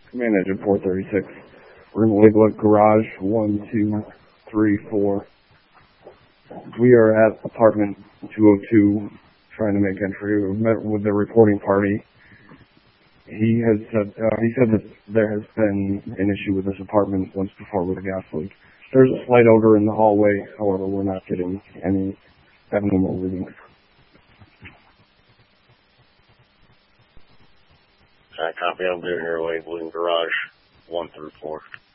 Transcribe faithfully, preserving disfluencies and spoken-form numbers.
Command Engine four thirty-six. We're going to label it Garage one two three four. We are at apartment two oh two trying to make entry. We met with the reporting party. He has said, uh, he said that there has been an issue with this apartment once before with a gas leak. There's a slight odor in the hallway, however, we're not getting any abnormal readings. I copy. I'm doing your labeling Garage one through four.